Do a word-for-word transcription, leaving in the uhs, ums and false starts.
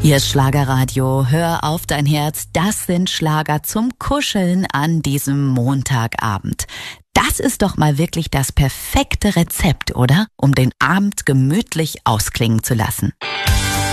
Hier ist Schlagerradio, hör auf dein Herz, das sind Schlager zum Kuscheln an diesem Montagabend. Das ist doch mal wirklich das perfekte Rezept, oder? Um den Abend gemütlich ausklingen zu lassen.